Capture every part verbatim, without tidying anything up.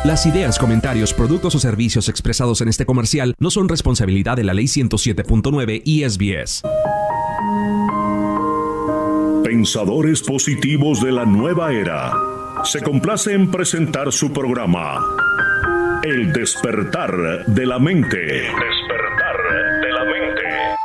Las ideas, comentarios, productos o servicios expresados en este comercial no son responsabilidad de la Ley ciento siete punto nueve I S B S. Pensadores positivos de la nueva era. Se complace en presentar su programa El despertar de la mente. El despertar de la mente.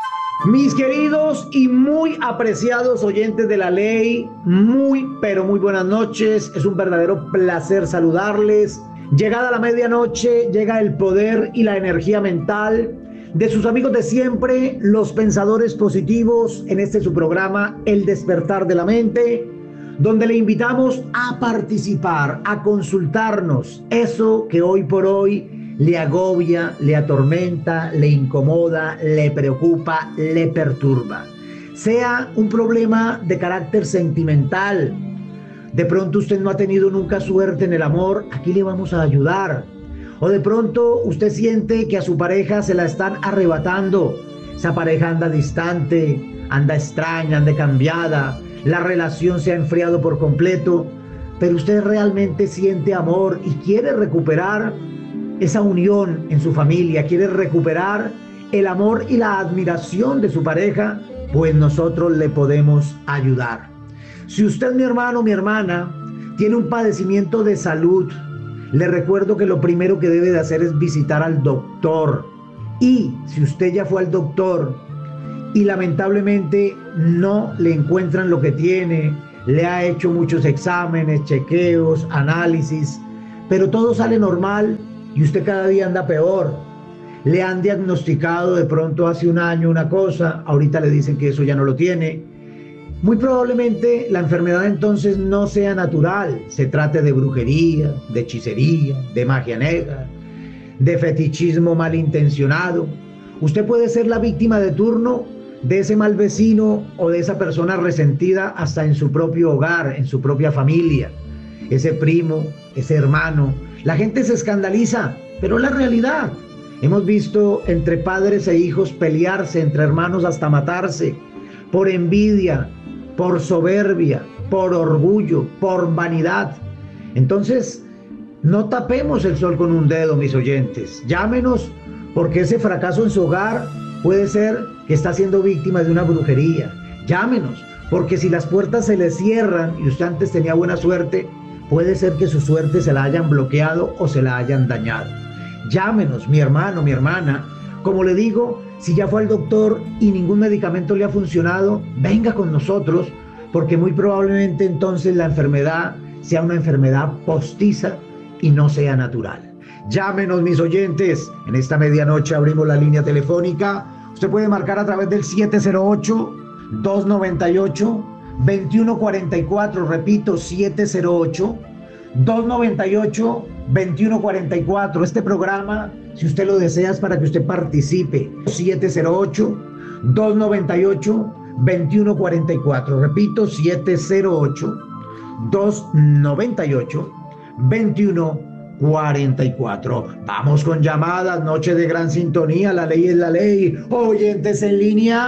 Mis queridos y muy apreciados oyentes de la ley, muy pero muy buenas noches. Es un verdadero placer saludarles. Llegada la medianoche, llega el poder y la energía mental de sus amigos de siempre, los pensadores positivos, en este su programa El despertar de la mente, donde le invitamos a participar, a consultarnos eso que hoy por hoy le agobia, le atormenta, le incomoda, le preocupa, le perturba. Sea un problema de carácter sentimental, de pronto usted no ha tenido nunca suerte en el amor, aquí le vamos a ayudar. O de pronto usted siente que a su pareja se la están arrebatando, esa pareja anda distante, anda extraña, anda cambiada, la relación se ha enfriado por completo, pero usted realmente siente amor y quiere recuperar esa unión en su familia, quiere recuperar el amor y la admiración de su pareja, pues nosotros le podemos ayudar. Si usted, mi hermano, mi hermana, tiene un padecimiento de salud, le recuerdo que lo primero que debe de hacer es visitar al doctor. Y si usted ya fue al doctor y lamentablemente no le encuentran lo que tiene, le ha hecho muchos exámenes, chequeos, análisis, pero todo sale normal y usted cada día anda peor. Le han diagnosticado de pronto hace un año una cosa, ahorita le dicen que eso ya no lo tiene. Muy probablemente la enfermedad entonces no sea natural, se trate de brujería, de hechicería, de magia negra, de fetichismo malintencionado. Usted puede ser la víctima de turno de ese mal vecino o de esa persona resentida hasta en su propio hogar, en su propia familia. Ese primo, ese hermano. La gente se escandaliza, pero es la realidad. Hemos visto entre padres e hijos pelearse, entre hermanos hasta matarse, por envidia, por soberbia, por orgullo, por vanidad. Entonces, no tapemos el sol con un dedo, mis oyentes. Llámenos, porque ese fracaso en su hogar puede ser que está siendo víctima de una brujería. Llámenos, porque si las puertas se le cierran y usted antes tenía buena suerte, puede ser que su suerte se la hayan bloqueado o se la hayan dañado. Llámenos, mi hermano, mi hermana. Como le digo, si ya fue al doctor y ningún medicamento le ha funcionado, venga con nosotros, porque muy probablemente entonces la enfermedad sea una enfermedad postiza y no sea natural. Llámenos, mis oyentes. En esta medianoche abrimos la línea telefónica. Usted puede marcar a través del siete cero ocho, dos nueve ocho, dos uno cuatro cuatro. Repito, siete cero ocho, dos nueve ocho, dos uno cuatro cuatro. Este programa, si usted lo desea, es para que usted participe. siete cero ocho, dos nueve ocho, dos uno cuatro cuatro. Repito, siete cero ocho, dos nueve ocho, dos uno cuatro cuatro. Vamos con llamadas, noche de gran sintonía, la ley es la ley. Oyentes en línea,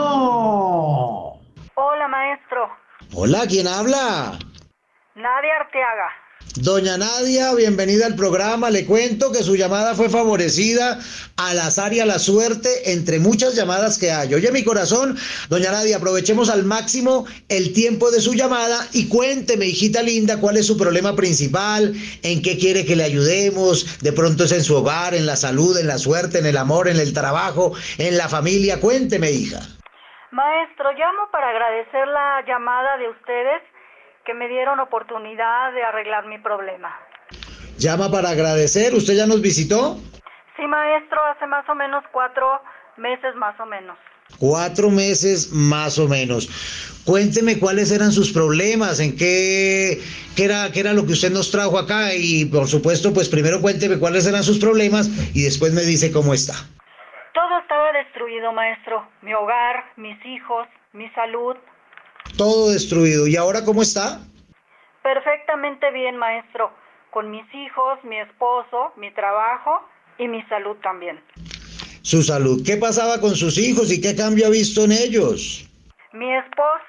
bueno. Hola, maestro. Hola, ¿quién habla? Nadia Arteaga. Doña Nadia, bienvenida al programa. Le cuento que su llamada fue favorecida al azar y a la suerte entre muchas llamadas que hay. Oye, mi corazón, doña Nadia, aprovechemos al máximo el tiempo de su llamada y cuénteme, hijita linda, cuál es su problema principal, en qué quiere que le ayudemos. De pronto es en su hogar, en la salud, en la suerte, en el amor, en el trabajo, en la familia. Cuénteme, hija. Maestro, llamo para agradecer la llamada de ustedes que me dieron oportunidad de arreglar mi problema. Llama para agradecer. ¿Usted ya nos visitó? Sí, maestro, hace más o menos cuatro meses más o menos. Cuatro meses más o menos. Cuénteme cuáles eran sus problemas, en qué, qué era, qué era lo que usted nos trajo acá y por supuesto, pues primero cuénteme cuáles eran sus problemas y después me dice cómo está. Todo estaba destruido, maestro. Mi hogar, mis hijos, mi salud. Todo destruido. ¿Y ahora cómo está? Perfectamente bien, maestro. Con mis hijos, mi esposo, mi trabajo y mi salud también. Su salud. ¿Qué pasaba con sus hijos y qué cambio ha visto en ellos? Mi esposo,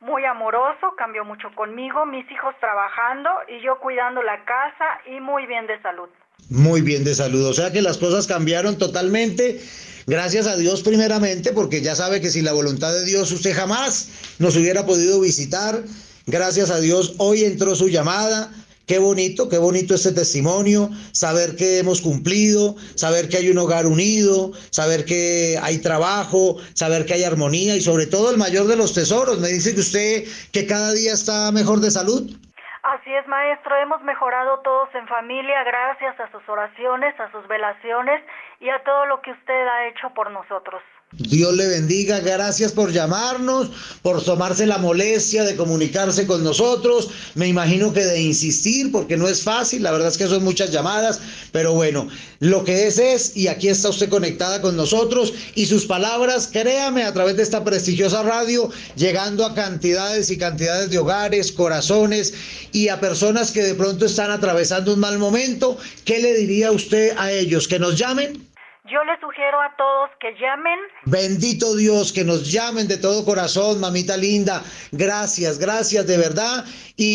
muy amoroso, cambió mucho conmigo, mis hijos trabajando y yo cuidando la casa y muy bien de salud. Muy bien de salud, o sea que las cosas cambiaron totalmente. Gracias a Dios primeramente, porque ya sabe que sin la voluntad de Dios usted jamás nos hubiera podido visitar. Gracias a Dios hoy entró su llamada. Qué bonito, qué bonito este testimonio, saber que hemos cumplido, saber que hay un hogar unido, saber que hay trabajo, saber que hay armonía y sobre todo el mayor de los tesoros. Me dice que usted que cada día está mejor de salud. Así es, maestro, hemos mejorado todos en familia gracias a sus oraciones, a sus velaciones y a todo lo que usted ha hecho por nosotros. Dios le bendiga, gracias por llamarnos, por tomarse la molestia de comunicarse con nosotros, me imagino que de insistir, porque no es fácil, la verdad es que son muchas llamadas, pero bueno, lo que es es, y aquí está usted conectada con nosotros, y sus palabras, créame, a través de esta prestigiosa radio, llegando a cantidades y cantidades de hogares, corazones, y a personas que de pronto están atravesando un mal momento. ¿Qué le diría usted a ellos? ¿Que nos llamen? Yo les sugiero a todos que llamen. Bendito Dios, que nos llamen de todo corazón, mamita linda. Gracias, gracias de verdad.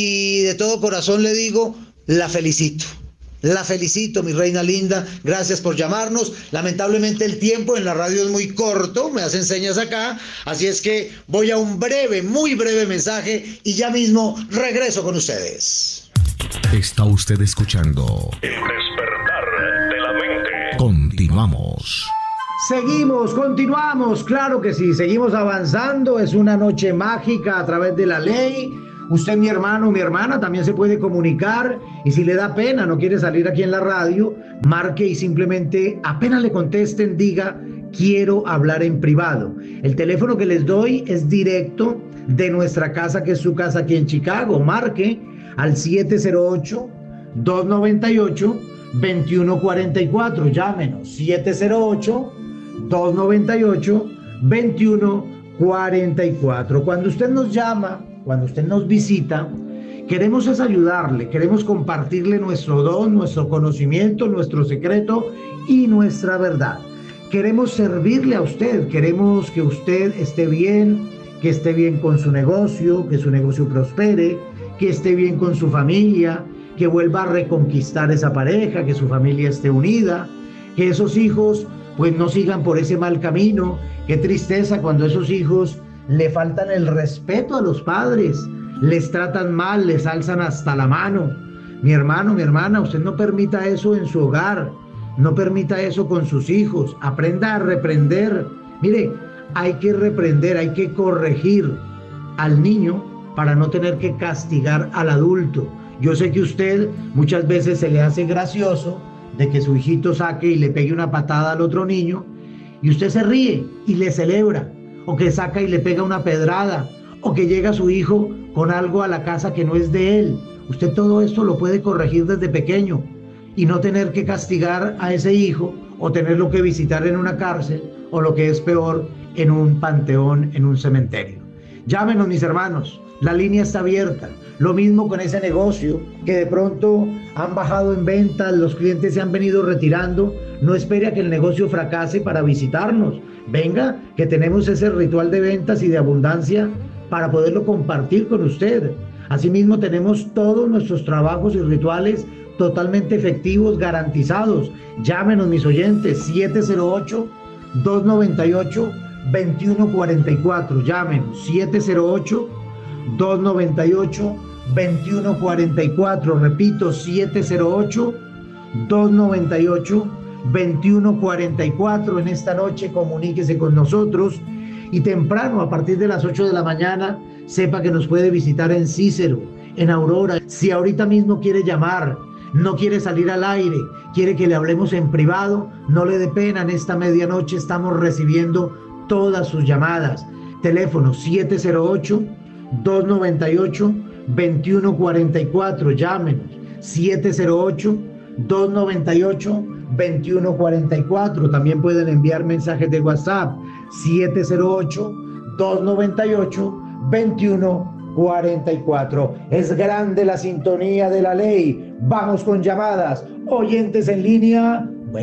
Y de todo corazón le digo, la felicito. La felicito, mi reina linda. Gracias por llamarnos. Lamentablemente el tiempo en la radio es muy corto, me hacen señas acá. Así es que voy a un breve, muy breve mensaje y ya mismo regreso con ustedes. Está usted escuchando El despertar de la mente. Continuamos. Seguimos, continuamos, claro que sí, seguimos avanzando. Es una noche mágica a través de la ley. Usted, mi hermano, mi hermana, también se puede comunicar. Y si le da pena, no quiere salir aquí en la radio, marque y simplemente apenas le contesten, diga: quiero hablar en privado. El teléfono que les doy es directo de nuestra casa, que es su casa aquí en Chicago. Marque al siete cero ocho, dos nueve ocho, dos uno cuatro cuatro. Llámenos siete cero ocho, dos nueve ocho, dos uno cuatro cuatro. Cuando usted nos llama, cuando usted nos visita, queremos es ayudarle, queremos compartirle nuestro don, nuestro conocimiento, nuestro secreto y nuestra verdad. Queremos servirle a usted, queremos que usted esté bien, que esté bien con su negocio, que su negocio prospere, que esté bien con su familia, que vuelva a reconquistar esa pareja, que su familia esté unida, que esos hijos pues no sigan por ese mal camino. Qué tristeza cuando esos hijos le faltan el respeto a los padres, les tratan mal, les alzan hasta la mano. Mi hermano, mi hermana, usted no permita eso en su hogar, no permita eso con sus hijos, aprenda a reprender. Mire, hay que reprender, hay que corregir al niño para no tener que castigar al adulto. Yo sé que usted muchas veces se le hace gracioso de que su hijito saque y le pegue una patada al otro niño y usted se ríe y le celebra, o que saca y le pega una pedrada, o que llega su hijo con algo a la casa que no es de él. Usted todo esto lo puede corregir desde pequeño y no tener que castigar a ese hijo o tenerlo que visitar en una cárcel o lo que es peor, en un panteón, en un cementerio. Llámenos, mis hermanos, la línea está abierta. Lo mismo con ese negocio que de pronto han bajado en ventas, los clientes se han venido retirando. No espere a que el negocio fracase para visitarnos. Venga, que tenemos ese ritual de ventas y de abundancia para poderlo compartir con usted. Asimismo, tenemos todos nuestros trabajos y rituales totalmente efectivos, garantizados. Llámenos, mis oyentes, siete cero ocho, dos nueve ocho, dos uno cuatro cuatro. Llámenos, siete cero ocho, dos nueve ocho, dos uno cuatro cuatro. Repito, siete cero ocho, dos nueve ocho, dos uno cuatro cuatro. En esta noche comuníquese con nosotros y temprano, a partir de las ocho de la mañana, sepa que nos puede visitar en Cícero, en Aurora. Si ahorita mismo quiere llamar, no quiere salir al aire, quiere que le hablemos en privado, no le dé pena. En esta medianoche estamos recibiendo todas sus llamadas. Teléfono siete cero ocho, dos nueve ocho, dos uno cuatro cuatro. Llámenos siete cero ocho, dos nueve ocho, dos uno cuatro cuatro. También pueden enviar mensajes de WhatsApp siete cero ocho, dos nueve ocho, dos uno cuatro cuatro. Es grande la sintonía de la ley. Vamos con llamadas. Oyentes en línea.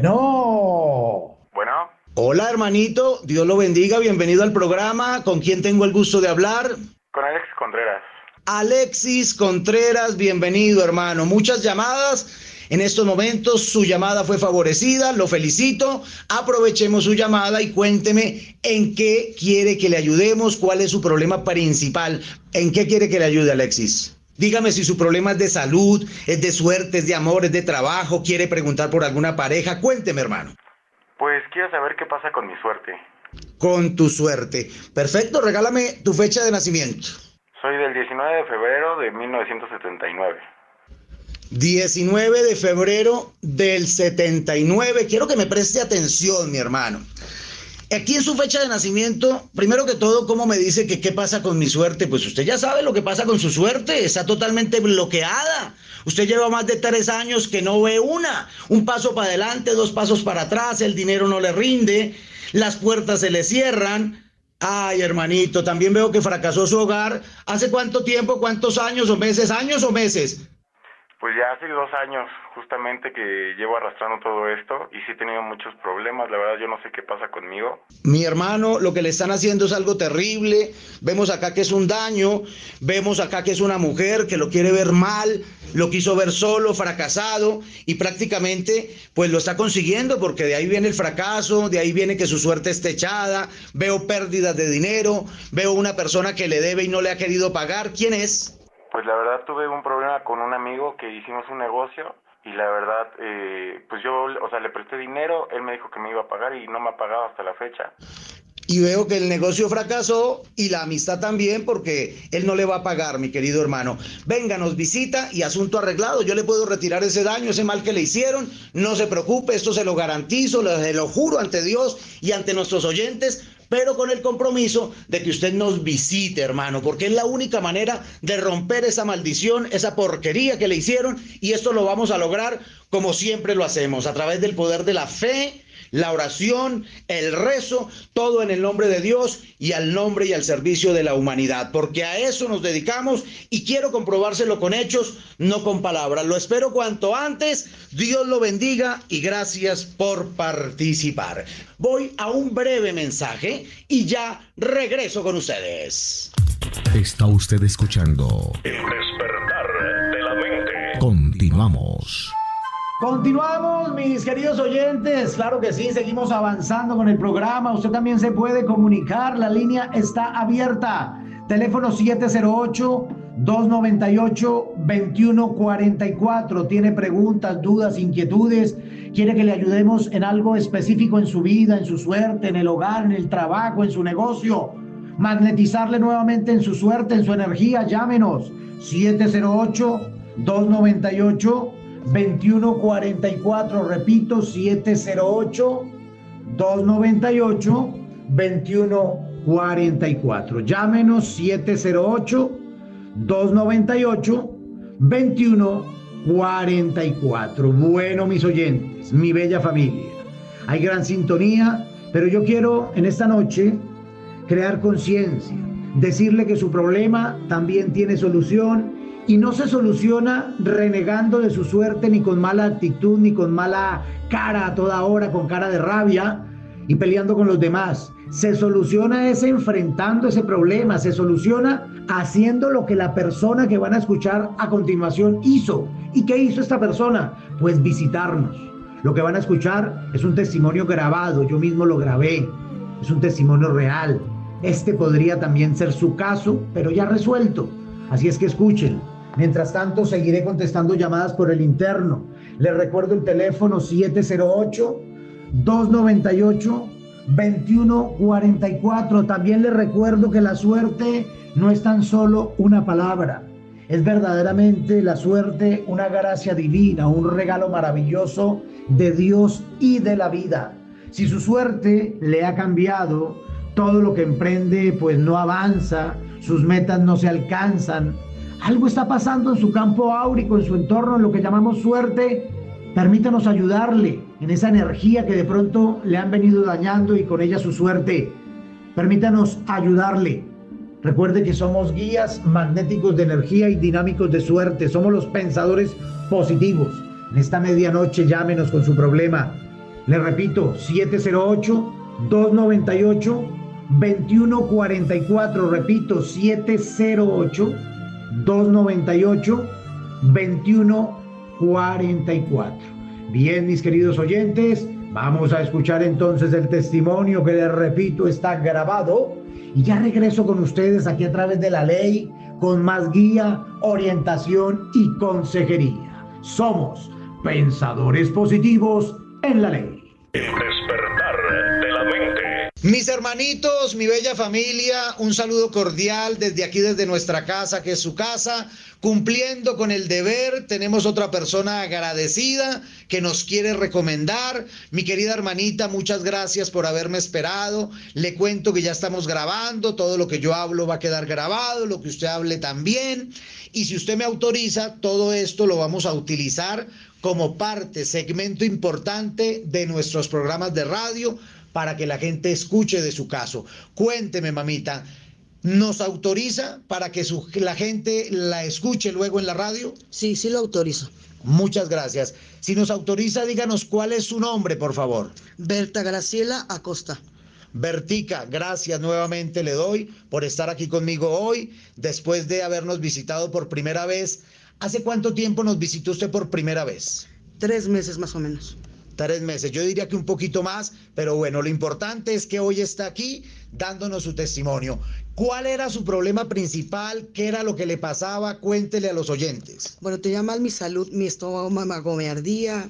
Bueno. Bueno. Hola, hermanito. Dios lo bendiga. Bienvenido al programa. ¿Con quién tengo el gusto de hablar? Con Alexis Contreras. Alexis Contreras, bienvenido, hermano. Muchas llamadas. En estos momentos su llamada fue favorecida, lo felicito. Aprovechemos su llamada y cuénteme en qué quiere que le ayudemos, cuál es su problema principal, en qué quiere que le ayude, Alexis. Dígame si su problema es de salud, es de suerte, es de amor, es de trabajo, quiere preguntar por alguna pareja. Cuénteme, hermano. Pues quiero saber qué pasa con mi suerte. Con tu suerte. Perfecto, regálame tu fecha de nacimiento. Soy del diecinueve de febrero de mil novecientos setenta y nueve. diecinueve de febrero del setenta y nueve. Quiero que me preste atención, mi hermano. Aquí en su fecha de nacimiento, primero que todo, ¿cómo me dice que qué pasa con mi suerte? Pues usted ya sabe lo que pasa con su suerte, está totalmente bloqueada. Usted lleva más de tres años que no ve una, un paso para adelante, dos pasos para atrás, el dinero no le rinde, las puertas se le cierran. Ay, hermanito, también veo que fracasó su hogar. ¿Hace cuánto tiempo, cuántos años o meses, años o meses? Pues ya hace dos años justamente que llevo arrastrando todo esto y sí he tenido muchos problemas, la verdad yo no sé qué pasa conmigo. Mi hermano, lo que le están haciendo es algo terrible, vemos acá que es un daño, vemos acá que es una mujer que lo quiere ver mal, lo quiso ver solo, fracasado y prácticamente pues lo está consiguiendo porque de ahí viene el fracaso, de ahí viene que su suerte esté echada, veo pérdidas de dinero, veo una persona que le debe y no le ha querido pagar. ¿Quién es? Pues la verdad tuve un problema con un amigo que hicimos un negocio y la verdad, eh, pues yo, o sea, le presté dinero, él me dijo que me iba a pagar y no me ha pagado hasta la fecha. Y veo que el negocio fracasó y la amistad también porque él no le va a pagar, mi querido hermano. Venga, nos visita y asunto arreglado. Yo le puedo retirar ese daño, ese mal que le hicieron. No se preocupe, esto se lo garantizo, se lo juro ante Dios y ante nuestros oyentes, pero con el compromiso de que usted nos visite, hermano, porque es la única manera de romper esa maldición, esa porquería que le hicieron, y esto lo vamos a lograr como siempre lo hacemos, a través del poder de la fe, la oración, el rezo, todo en el nombre de Dios y al nombre y al servicio de la humanidad, porque a eso nos dedicamos y quiero comprobárselo con hechos, no con palabras. Lo espero cuanto antes. Dios lo bendiga y gracias por participar. Voy a un breve mensaje y ya regreso con ustedes. Está usted escuchando El despertar de la mente. Continuamos. Continuamos, mis queridos oyentes. Claro que sí, seguimos avanzando con el programa. Usted también se puede comunicar. La línea está abierta. Teléfono siete cero ocho, dos nueve ocho, dos uno cuatro cuatro. Tiene preguntas, dudas, inquietudes. Quiere que le ayudemos en algo específico en su vida, en su suerte, en el hogar, en el trabajo, en su negocio. Magnetizarle nuevamente en su suerte, en su energía. Llámenos. siete cero ocho, dos nueve ocho, dos uno cuatro cuatro. Repito, siete cero ocho, dos nueve ocho, dos uno cuatro cuatro. Llámenos siete cero ocho, dos nueve ocho, dos uno cuatro cuatro. Bueno, mis oyentes, mi bella familia, hay gran sintonía, pero yo quiero en esta noche crear conciencia, decirle que su problema también tiene solución. Y no se soluciona renegando de su suerte, ni con mala actitud, ni con mala cara a toda hora, con cara de rabia y peleando con los demás. Se soluciona es enfrentando ese problema, se soluciona haciendo lo que la persona que van a escuchar a continuación hizo. ¿Y qué hizo esta persona? Pues visitarnos. Lo que van a escuchar es un testimonio grabado, yo mismo lo grabé, es un testimonio real. Este podría también ser su caso, pero ya resuelto. Así es que escuchen. Mientras tanto, seguiré contestando llamadas por el interno. Les recuerdo el teléfono siete cero ocho, dos nueve ocho, dos uno cuatro cuatro. También les recuerdo que la suerte no es tan solo una palabra. Es verdaderamente la suerte una gracia divina, un regalo maravilloso de Dios y de la vida. Si su suerte le ha cambiado, todo lo que emprende pues no avanza, sus metas no se alcanzan, algo está pasando en su campo áurico, en su entorno, en lo que llamamos suerte. Permítanos ayudarle en esa energía que de pronto le han venido dañando y con ella su suerte. Permítanos ayudarle. Recuerde que somos guías magnéticos de energía y dinámicos de suerte. Somos los pensadores positivos. En esta medianoche llámenos con su problema. Le repito, siete cero ocho, dos nueve ocho, veintiuno cuarenta y cuatro. Repito, siete cero ocho, dos noventa y ocho, veintiuno cuarenta y cuatro. Bien, mis queridos oyentes, vamos a escuchar entonces el testimonio que, les repito, está grabado. Y ya regreso con ustedes aquí a través de La Ley, con más guía, orientación y consejería. Somos Pensadores Positivos en La Ley. El despertar de la mente. Mis hermanitos, mi bella familia, un saludo cordial desde aquí, desde nuestra casa, que es su casa, cumpliendo con el deber. Tenemos otra persona agradecida que nos quiere recomendar. Mi querida hermanita, muchas gracias por haberme esperado. Le cuento que ya estamos grabando, todo lo que yo hablo va a quedar grabado, lo que usted hable también. Y si usted me autoriza, todo esto lo vamos a utilizar como parte, segmento importante de nuestros programas de radio, para que la gente escuche de su caso. Cuénteme, mamita, ¿nos autoriza para que su, la gente la escuche luego en la radio? Sí, sí lo autorizo. Muchas gracias. Si nos autoriza, díganos cuál es su nombre, por favor. Berta Graciela Acosta. Bertica, gracias nuevamente le doy por estar aquí conmigo hoy, después de habernos visitado por primera vez. ¿Hace cuánto tiempo nos visitó usted por primera vez? Tres meses más o menos. Tres meses, yo diría que un poquito más, pero bueno, lo importante es que hoy está aquí dándonos su testimonio. ¿Cuál era su problema principal? ¿Qué era lo que le pasaba? Cuéntele a los oyentes. Bueno, tenía mal mi salud, mi estómago me ardía,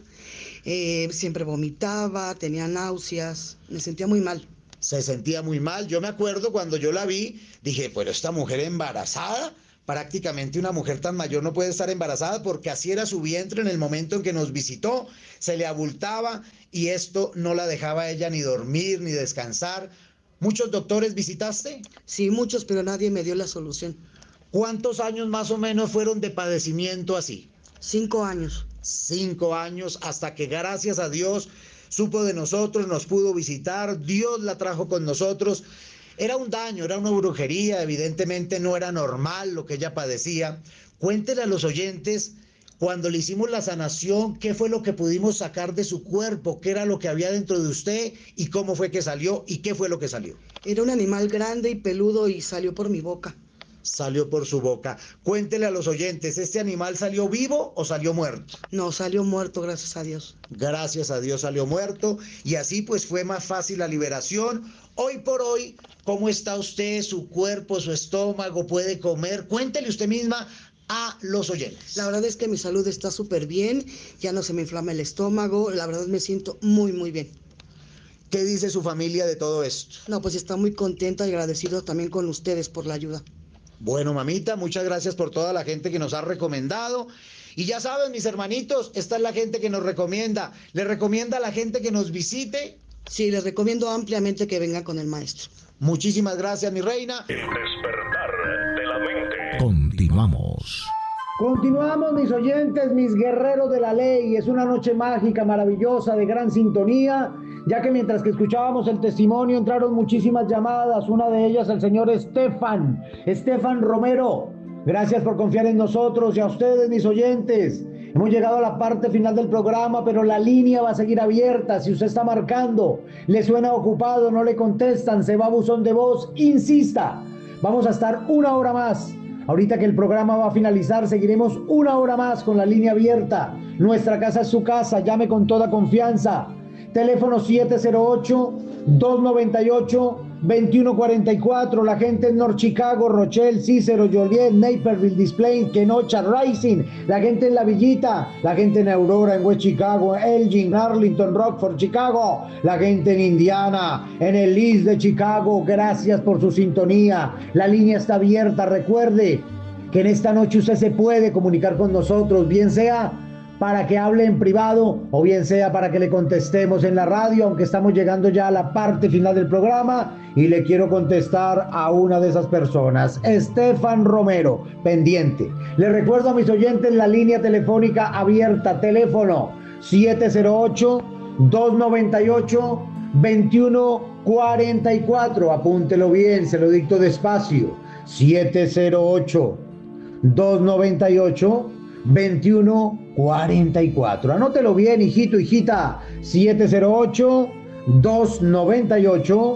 eh, siempre vomitaba, tenía náuseas, me sentía muy mal. Se sentía muy mal. Yo me acuerdo cuando yo la vi, dije, pero esta mujer embarazada, prácticamente una mujer tan mayor no puede estar embarazada, porque así era su vientre en el momento en que nos visitó, se le abultaba y esto no la dejaba a ella ni dormir ni descansar. ¿Muchos doctores visitaste? Sí, muchos, pero nadie me dio la solución. ¿Cuántos años más o menos fueron de padecimiento así? Cinco años. Cinco años, hasta que gracias a Dios supo de nosotros, nos pudo visitar, Dios la trajo con nosotros. Era un daño, era una brujería, evidentemente no era normal lo que ella padecía. Cuéntele a los oyentes, cuando le hicimos la sanación, ¿qué fue lo que pudimos sacar de su cuerpo? ¿Qué era lo que había dentro de usted? ¿Y cómo fue que salió? ¿Y qué fue lo que salió? Era un animal grande y peludo y salió por mi boca. Salió por su boca. Cuéntele a los oyentes, ¿este animal salió vivo o salió muerto? No, salió muerto, gracias a Dios. Gracias a Dios salió muerto, y así pues fue más fácil la liberación. Hoy por hoy, ¿cómo está usted? ¿Su cuerpo, su estómago? ¿Puede comer? Cuéntele usted misma a los oyentes. La verdad es que mi salud está súper bien, ya no se me inflama el estómago, la verdad me siento muy, muy bien. ¿Qué dice su familia de todo esto? No, pues está muy contenta y agradecido también con ustedes por la ayuda. Bueno, mamita, muchas gracias por toda la gente que nos ha recomendado. Y ya saben, mis hermanitos, esta es la gente que nos recomienda. Le recomienda a la gente que nos visite. Sí, les recomiendo ampliamente que vengan con el maestro. Muchísimas gracias, mi reina. El despertar de la mente. Continuamos. Continuamos, mis oyentes, mis guerreros de la ley. Es una noche mágica, maravillosa, de gran sintonía, ya que mientras que escuchábamos el testimonio entraron muchísimas llamadas, una de ellas el señor Estefan, Estefan Romero. Gracias por confiar en nosotros y a ustedes, mis oyentes. Hemos llegado a la parte final del programa, pero la línea va a seguir abierta. Si usted está marcando, le suena ocupado, no le contestan, se va a buzón de voz, insista. Vamos a estar una hora más. Ahorita que el programa va a finalizar, seguiremos una hora más con la línea abierta. Nuestra casa es su casa, llame con toda confianza. Teléfono siete cero ocho, dos noventa y ocho, veintiuno cuarenta y cuatro. La gente en North Chicago, Rochelle, Cicero, Joliet, Naperville, Display, Kenosha, Rising. La gente en La Villita, la gente en Aurora, en West Chicago, Elgin, Arlington, Rockford, Chicago. La gente en Indiana, en el East de Chicago. Gracias por su sintonía. La línea está abierta. Recuerde que en esta noche usted se puede comunicar con nosotros, bien sea para que hable en privado o bien sea para que le contestemos en la radio, aunque estamos llegando ya a la parte final del programa y le quiero contestar a una de esas personas, Estefan Romero, pendiente. Le recuerdo a mis oyentes la línea telefónica abierta, teléfono siete cero ocho, dos noventa y ocho, veintiuno cuarenta y cuatro, apúntelo bien, se lo dicto despacio, siete cero ocho, dos noventa y ocho, veintiuno cuarenta y cuatro. Anótelo bien, hijito, hijita. siete cero ocho, dos noventa y ocho,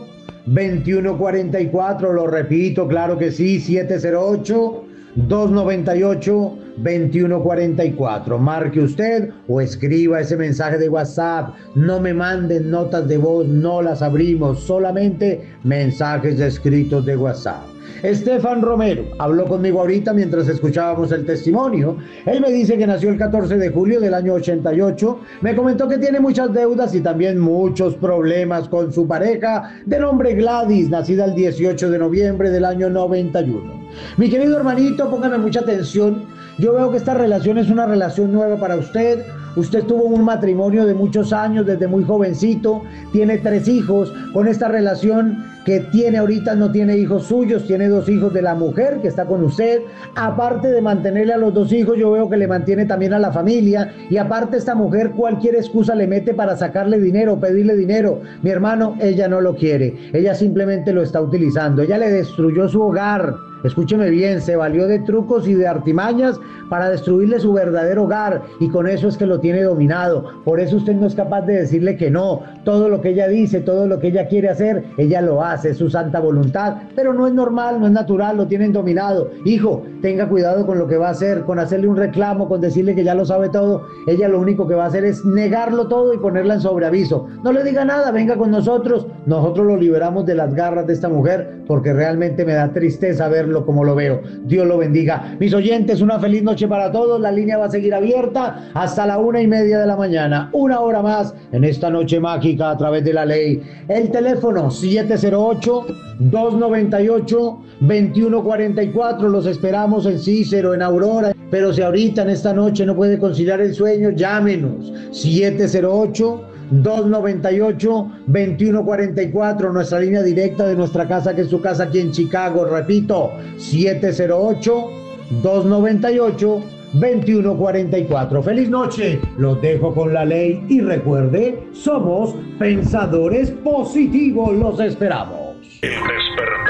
veintiuno cuarenta y cuatro, lo repito, claro que sí, siete cero ocho, dos noventa y ocho, veintiuno cuarenta y cuatro. Marque usted o escriba ese mensaje de WhatsApp. No me manden notas de voz, no las abrimos, solamente mensajes escritos de WhatsApp. Estefan Romero habló conmigo ahorita mientras escuchábamos el testimonio. Él me dice que nació el catorce de julio del año ochenta y ocho. Me comentó que tiene muchas deudas y también muchos problemas con su pareja de nombre Gladys, nacida el dieciocho de noviembre del año noventa y uno. Mi querido hermanito, póngame mucha atención. Yo veo que esta relación es una relación nueva para usted. Usted tuvo un matrimonio de muchos años, desde muy jovencito, tiene tres hijos. Con esta relación que tiene ahorita no tiene hijos suyos, tiene dos hijos de la mujer que está con usted. Aparte de mantenerle a los dos hijos, yo veo que le mantiene también a la familia. Y aparte esta mujer cualquier excusa le mete para sacarle dinero, pedirle dinero. Mi hermano, ella no lo quiere, ella simplemente lo está utilizando. Ella le destruyó su hogar. Escúcheme bien, se valió de trucos y de artimañas para destruirle su verdadero hogar, y con eso es que lo tiene dominado. Por eso usted no es capaz de decirle que no. Todo lo que ella dice, todo lo que ella quiere hacer, ella lo hace, es su santa voluntad, pero no es normal, no es natural, lo tienen dominado. Hijo, tenga cuidado con lo que va a hacer, con hacerle un reclamo, con decirle que ya lo sabe todo. Ella lo único que va a hacer es negarlo todo y ponerla en sobreaviso. No le diga nada, venga con nosotros, nosotros lo liberamos de las garras de esta mujer, porque realmente me da tristeza verlo como lo veo. Dios lo bendiga. Mis oyentes, una feliz noche para todos. La línea va a seguir abierta hasta la una y media de la mañana. Una hora más en esta noche mágica a través de la ley. El teléfono siete cero ocho, dos noventa y ocho, veintiuno cuarenta y cuatro. Los esperamos en Cícero, en Aurora. Pero si ahorita en esta noche no puede conciliar el sueño, llámenos. siete cero ocho, dos noventa y ocho, veintiuno cuarenta y cuatro, nuestra línea directa de nuestra casa, que es su casa aquí en Chicago. Repito, siete cero ocho, dos noventa y ocho, veintiuno cuarenta y cuatro. Feliz noche, los dejo con la ley y recuerde, somos pensadores positivos, los esperamos. El despertar.